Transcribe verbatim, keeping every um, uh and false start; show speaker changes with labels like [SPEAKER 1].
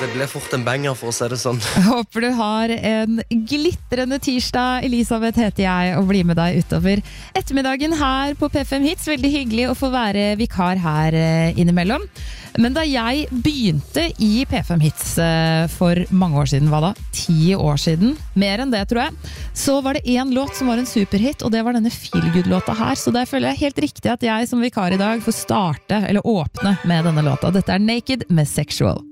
[SPEAKER 1] Det ble fort en banger for å si det sånn.
[SPEAKER 2] Jeg håper du har en glitrende tirsdag. Elisabeth heter jeg og blir med deg utover ettermiddagen her på P fem Hits. Veldig hyggelig å få være vikar her innimellom. Men da jeg begynte i P fem Hits for mange år siden, hva da? Ti år siden, mer enn det tror jeg, så var det en låt som var en superhit, og det var denne Feelgood-låta her. Så der føler jeg helt riktig at jeg som vikar i dag får starte, eller åpne med denne låta. Dette er Naked med Sexual.